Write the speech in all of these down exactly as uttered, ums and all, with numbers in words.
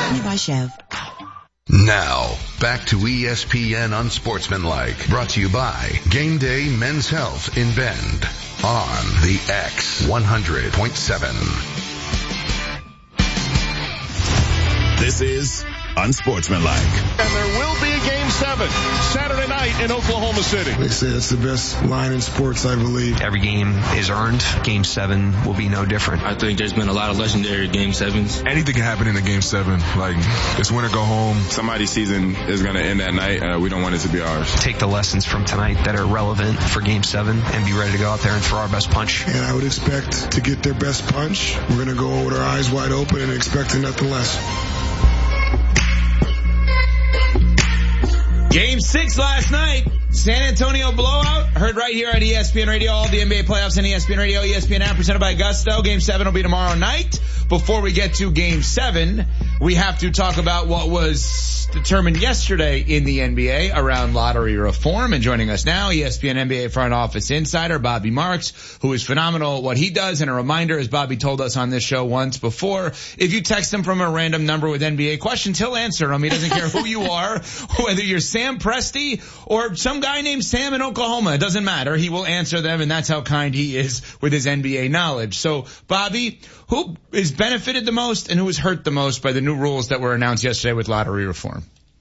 Only by Chev. Now, back to E S P N Unsportsmanlike, brought to you by Game Day Men's Health in Bend on the X one hundred point seven. This is Unsportsmanlike. And there will be a game seven Saturday night in Oklahoma City. They say it's the best line in sports, I believe. Every game is earned. Game seven will be no different. I think there's been a lot of legendary game sevens. Anything can happen in a game seven. Like, it's win or go home. Somebody's season is going to end that night. Uh, we don't want it to be ours. Take the lessons from tonight that are relevant for game seven and be ready to go out there and throw our best punch. And I would expect to get their best punch. We're going to go with our eyes wide open and expecting nothing less. Game six last night, San Antonio blowout, heard right here on E S P N Radio, all the N B A playoffs on E S P N Radio, E S P N app presented by Gusto. Game seven will be tomorrow night. Before we get to game seven, we have to talk about what was determined yesterday in the N B A around lottery reform. And joining us now, E S P N N B A front office insider Bobby Marks, who is phenomenal at what he does. And a reminder, as Bobby told us on this show once before, if you text him from a random number with N B A questions, he'll answer them. He doesn't care who you are, whether you're Sam Presti or some guy named Sam in Oklahoma. It doesn't matter. He will answer them, and that's how kind he is with his N B A knowledge. So, Bobby, who is benefited the most and who was hurt the most by the new rules that were announced yesterday with lottery reform?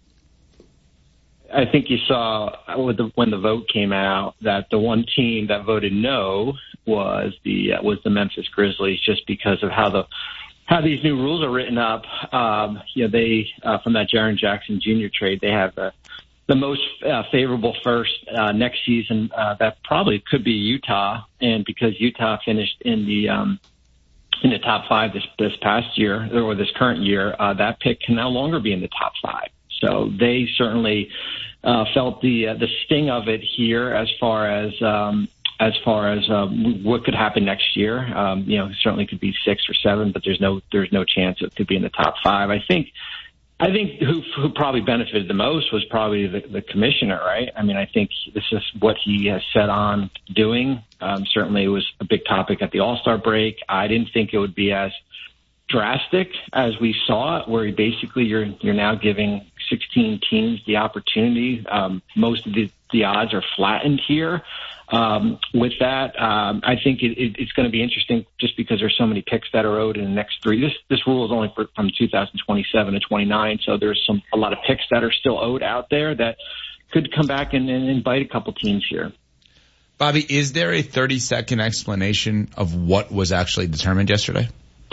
I think you saw with the, when the vote came out that the one team that voted no was the uh, was the Memphis Grizzlies, just because of how the how these new rules are written up. Um, you know, they uh, from that Jaren Jackson Junior trade, they have the the most uh, favorable first uh, next season. Uh, that probably could be Utah, and because Utah finished in the um, in the top five this this past year or this current year, uh, that pick can no longer be in the top five. So they certainly uh, felt the uh, the sting of it here as far as um, as far as uh, what could happen next year. Um, you know, certainly could be six or seven, but there's no there's no chance it could be in the top five. I think I think who who probably benefited the most was probably the, the commissioner, right? I mean, I think this is what he has set on doing. Um, certainly, it was a big topic at the All-Star break. I didn't think it would be as drastic as we saw it, where basically you're you're now giving sixteen teams the opportunity. Um, most of the, the odds are flattened here. Um, with that, um, I think it, it, it's going to be interesting just because there's so many picks that are owed in the next three. This this rule is only for, from two thousand twenty-seven to twenty-nine, so there's some a lot of picks that are still owed out there that could come back and, and, and bite a couple teams here. Bobby, is there a thirty-second explanation of what was actually determined yesterday?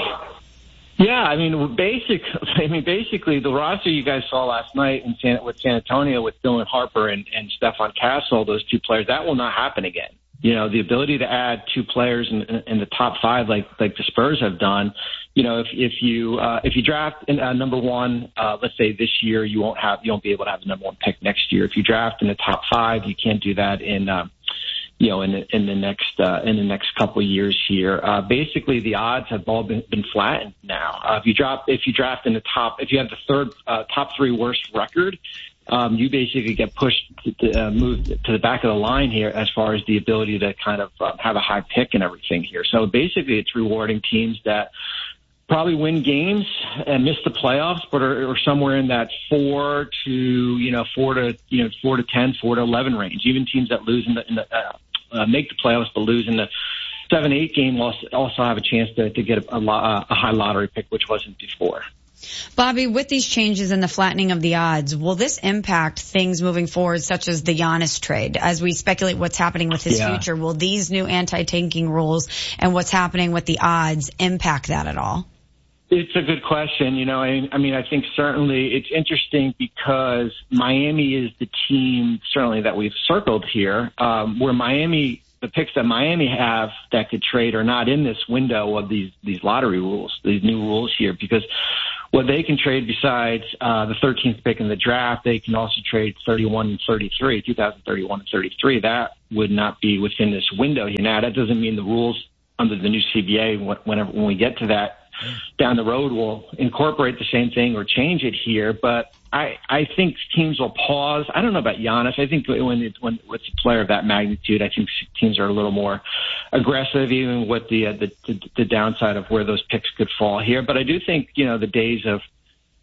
Yeah, I mean, basic. I mean, basically, the roster you guys saw last night in San, with San Antonio with Dylan Harper and, and Stephon Castle, those two players, that will not happen again. You know, the ability to add two players in, in the top five, like like the Spurs have done. You know, if if you uh, if you draft in, uh, number one, uh, let's say this year, you won't have you won't be able to have the number one pick next year. If you draft in the top five, you can't do that in. Uh, you know, in the, in the next, uh, in the next couple of years here. Uh, basically the odds have all been, been flattened now. Uh, if you drop, if you draft in the top, if you have the third, uh, top three worst record, um, you basically get pushed to, to uh, move to the back of the line here as far as the ability to kind of uh, have a high pick and everything here. So basically it's rewarding teams that probably win games and miss the playoffs, but are, are somewhere in that four to, you know, four to, you know, four to ten, four to eleven range. Even teams that lose in the, in the uh, uh, make the playoffs, but lose in the seven, eight game also, also have a chance to, to get a, a, a high lottery pick, which wasn't before. Bobby, with these changes and the flattening of the odds, will this impact things moving forward, such as the Giannis trade? As we speculate what's happening with his yeah. future, will these new anti-tanking rules and what's happening with the odds impact that at all? It's a good question. You know, I, I mean, I think certainly it's interesting because Miami is the team certainly that we've circled here, um, where Miami, the picks that Miami have that could trade are not in this window of these, these lottery rules, these new rules here, because what they can trade besides uh, the thirteenth pick in the draft, they can also trade thirty-one and thirty-three, two thousand thirty-one and thirty-three. That would not be within this window here. Now, that doesn't mean the rules under the new C B A, whenever when we get to that down the road, will incorporate the same thing or change it here. But I, I think teams will pause. I don't know about Giannis. I think when it's when it's a player of that magnitude, I think teams are a little more aggressive, even with the, uh, the, the the downside of where those picks could fall here. But I do think, you know, the days of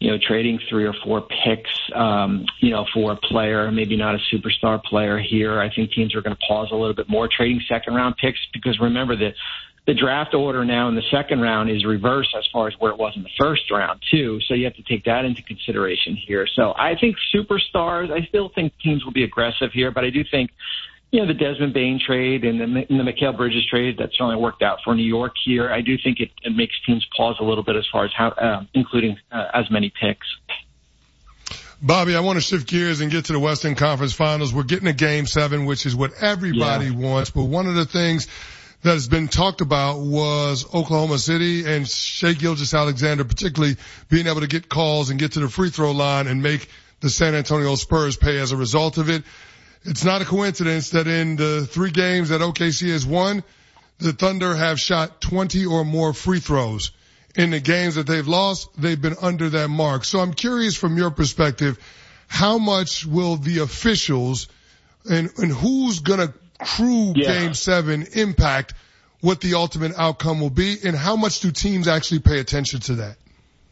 you know, trading three or four picks, um, you know, for a player, maybe not a superstar player here. I think teams are going to pause a little bit more trading second round picks because remember that the draft order now in the second round is reversed as far as where it was in the first round too. So you have to take that into consideration here. So I think superstars, I still think teams will be aggressive here, but I do think, you know, the Desmond Bain trade and the, and the Mikal Bridges trade, that's certainly worked out for New York here. I do think it, it makes teams pause a little bit as far as how, uh, including uh, as many picks. Bobby, I want to shift gears and get to the Western Conference Finals. We're getting a game seven, which is what everybody yeah. wants. But one of the things that has been talked about was Oklahoma City and Shai Gilgeous-Alexander particularly being able to get calls and get to the free throw line and make the San Antonio Spurs pay as a result of it. It's not a coincidence that in the three games that O K C has won, the Thunder have shot twenty or more free throws. In the games that they've lost, they've been under that mark. So I'm curious from your perspective, how much will the officials and, and who's going to crew yeah. game seven impact what the ultimate outcome will be, and how much do teams actually pay attention to that?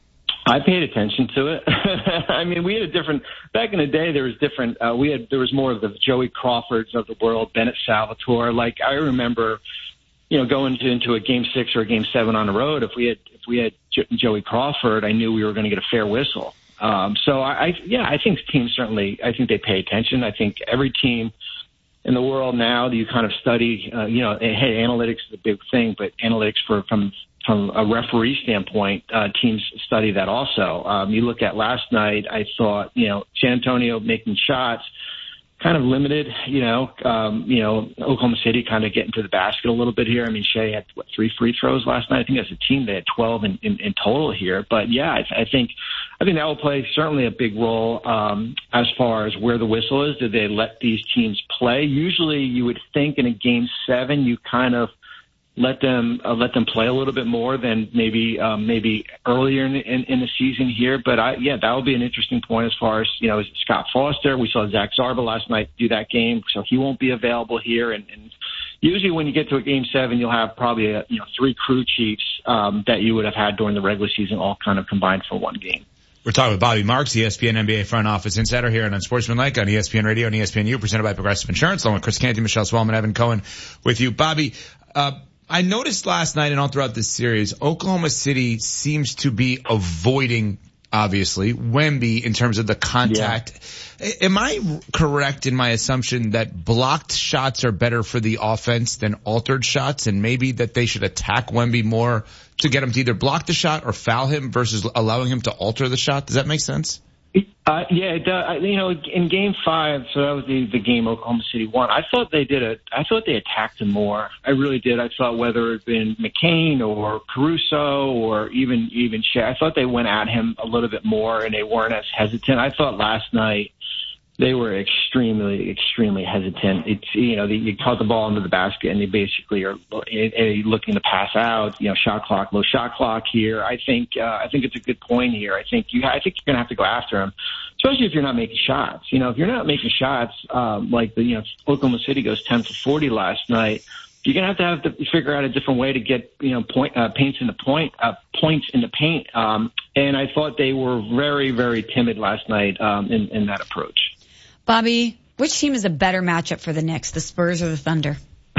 I paid attention to it. I mean, we had a different, back in the day, there was different, uh, we had, there was more of the Joey Crawfords of the world, Bennett Salvatore. Like, I remember, you know, going to, into a game six or a game seven on the road, if we had, if we had jo- Joey Crawford, I knew we were going to get a fair whistle. Um, so I, I, yeah, I think teams certainly, I think they pay attention. I think every team in the world now, you kind of study, uh, you know, hey, analytics is a big thing, but analytics for, from, From a referee standpoint, uh, teams study that also. Um, you look at last night, I thought, you know, San Antonio making shots, kind of limited, you know, um, you know, Oklahoma City kind of getting to the basket a little bit here. I mean, Shai had, what, three free throws last night. I think as a team they had twelve in, in, in total here. But, yeah, I, I think I think that will play certainly a big role um, as far as where the whistle is. Do they let these teams play? Usually you would think in a game seven you kind of let them uh, let them play a little bit more than maybe um, maybe earlier in, in, in the season here. But I, yeah, that will be an interesting point as far as, you know, Scott Foster. We saw Zach Zarba last night do that game, so he won't be available here. And, and usually when you get to a game seven, you'll have probably a, you know three crew chiefs um, that you would have had during the regular season, all kind of combined for one game. We're talking with Bobby Marks, E S P N N B A front office insider here on Unsportsmanlike on E S P N Radio and E S P N U, presented by Progressive Insurance, along with Chris Canty, Michelle Swellman, Evan Cohen with you. Bobby, uh, I noticed last night and all throughout this series, Oklahoma City seems to be avoiding, obviously, Wemby in terms of the contact. Yeah. Am I correct in my assumption that blocked shots are better for the offense than altered shots, and maybe that they should attack Wemby more to get him to either block the shot or foul him versus allowing him to alter the shot? Does that make sense? Uh, yeah, it does. You know, in game five, so that was the, the game Oklahoma City won. I thought they did a, I thought they attacked him more. I really did. I thought whether it had been McCain or Caruso or even, even Shai, I thought they went at him a little bit more and they weren't as hesitant. I thought last night they were extremely, extremely hesitant. It's, you know, they, you caught the ball into the basket and they basically are looking to pass out, you know, shot clock, low shot clock here. I think, uh, I think it's a good point here. I think you, I think you're going to have to go after him, especially if you're not making shots. You know, if you're not making shots, um, like the, you know, Oklahoma City goes ten for forty last night, you're going to have to have to figure out a different way to get, you know, point, uh, paints in the point, uh, points in the paint. Um, and I thought they were very, very timid last night, um, in, in that approach. Bobby, which team is a better matchup for the Knicks, the Spurs or the Thunder?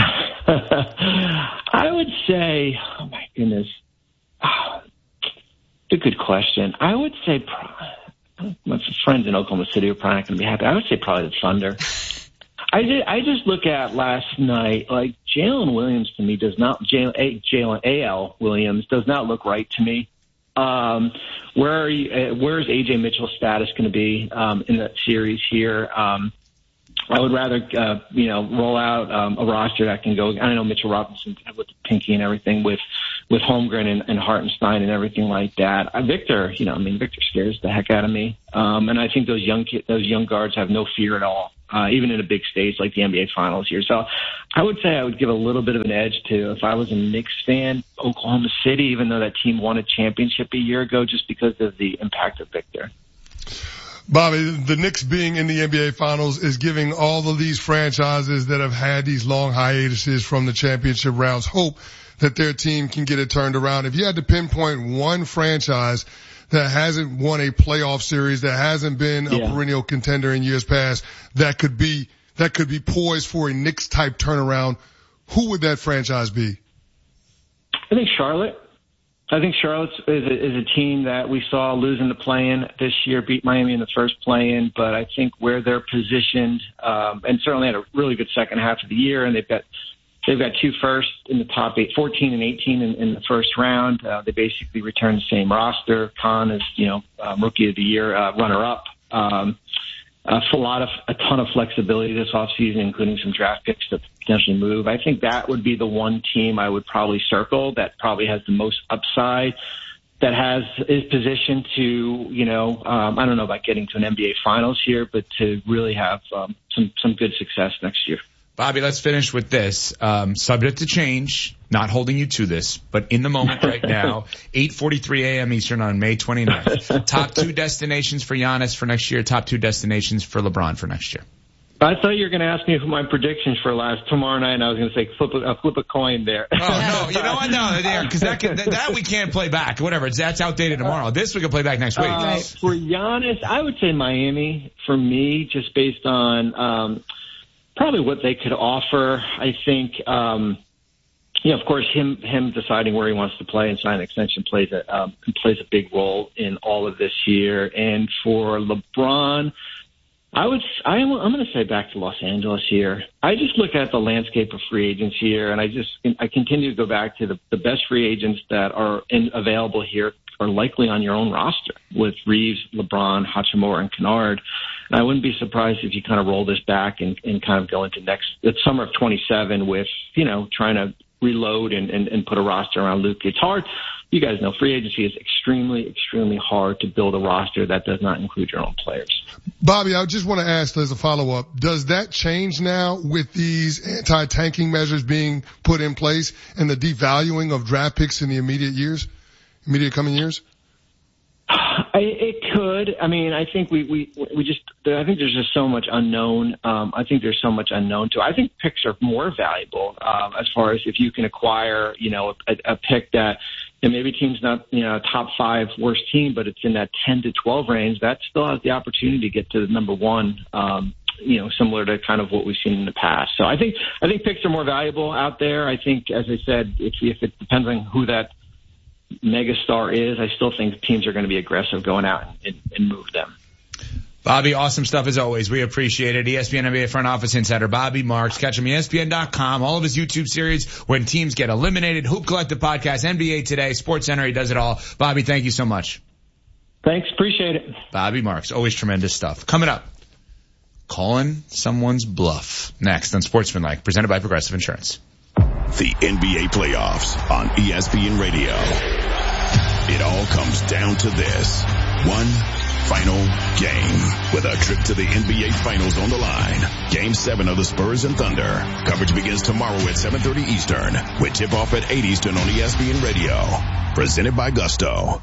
I would say, oh my goodness, oh, it's a good question. I would say, my friends in Oklahoma City are probably not going to be happy. I would say probably the Thunder. I just, I just look at last night, like Jalen Williams to me does not, Jalen, Jalen A L Williams does not look right to me. Um, where are you, uh, where is A J Mitchell's status going to be um, in that series here? Um, I would rather, uh, you know, roll out um, a roster that can go. I don't know Mitchell Robinson with the pinky and everything, with with Holmgren and, and Hartenstein and everything like that. Uh, Victor, you know, I mean, Victor scares the heck out of me, um, and I think those young ki- those young guards have no fear at all, uh, even in a big stage like the N B A Finals here. So, I would say I would give a little bit of an edge to, if I was a Knicks fan, Oklahoma City, even though that team won a championship a year ago, just because of the impact of Victor. Bobby, the Knicks being in the N B A Finals is giving all of these franchises that have had these long hiatuses from the championship rounds hope that their team can get it turned around. If you had to pinpoint one franchise that hasn't won a playoff series, that hasn't been a yeah. perennial contender in years past, that could be, that could be poised for a Knicks type turnaround, who would that franchise be? I think Charlotte. I think Charlotte is a, is a team that we saw lose in the play-in this year, beat Miami in the first play-in, but I think where they're positioned, um, and certainly had a really good second half of the year, and they've got they've got two firsts in the top eight, fourteen and eighteen in, in the first round. Uh, they basically returned the same roster. Khan is, you know, um, rookie of the year, uh, runner-up. Um, Uh, a lot of a ton of flexibility this offseason, including some draft picks to potentially move. I think that would be the one team I would probably circle that probably has the most upside, that has is positioned to, you know, um, I don't know about getting to an N B A Finals here, but to really have um, some some good success next year. Bobby, let's finish with this. Um, subject to change, not holding you to this, but in the moment right now, eight forty-three a.m. Eastern on May twenty-ninth. Top two destinations for Giannis for next year, top two destinations for LeBron for next year. I thought you were going to ask me for my predictions for last tomorrow night, and I was going to say flip a, uh, flip a coin there. Oh, no, you know what? No, because that, can, that, that we can't play back. Whatever, it's, that's outdated tomorrow. This we can play back next week. Uh, for Giannis, I would say Miami for me, just based on um, probably what they could offer. I think, um, you know, of course, him him deciding where he wants to play and sign an extension plays a um, plays a big role in all of this year. And for LeBron, I would, I am, I'm going to say back to Los Angeles here. I just look at the landscape of free agents here, and I just, I continue to go back to the, the best free agents that are in, available here are likely on your own roster with Reeves, LeBron, Hachimura, and Kennard. And I wouldn't be surprised if you kind of roll this back and, and kind of go into next, the summer of twenty-seven with, you know, trying to reload and, and, and put a roster around Luka. It's hard. You guys know free agency is extremely, extremely hard to build a roster that does not include your own players. Bobby, I just want to ask as a follow-up, does that change now with these anti-tanking measures being put in place and the devaluing of draft picks in the immediate years, immediate coming years? I, it could. I mean, I think we, we, we just, I think there's just so much unknown. Um, I think there's so much unknown to. I think picks are more valuable, um, as far as if you can acquire, you know, a, a pick that, and maybe team's not, you know, a top five worst team, but it's in that ten to twelve range. That still has the opportunity to get to number one, um, you know, similar to kind of what we've seen in the past. So I think, I think picks are more valuable out there. I think, as I said, if, if it depends on who that megastar is, I still think teams are going to be aggressive going out and, and move them. Bobby, awesome stuff as always. We appreciate it. E S P N N B A front office insider Bobby Marks. Catch him at E S P N dot com. All of his YouTube series, When Teams Get Eliminated, Hoop Collective podcast, N B A Today, Sports Center. He does it all. Bobby, thank you so much. Thanks. Appreciate it. Bobby Marks. Always tremendous stuff. Coming up, calling someone's bluff. Next on Sportsmanlike, presented by Progressive Insurance. The N B A playoffs on E S P N Radio. It all comes down to this. One final game with a trip to the N B A Finals on the line. Game seven of the Spurs and Thunder. Coverage begins tomorrow at seven thirty Eastern with tip-off at eight Eastern on E S P N Radio. Presented by Gusto.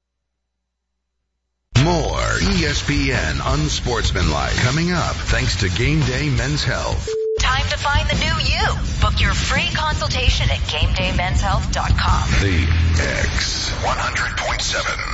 More E S P N Unsportsmanlike coming up thanks to Game Day Men's Health. Time to find the new you. Book your free consultation at game day men's health dot com. The X one hundred point seven.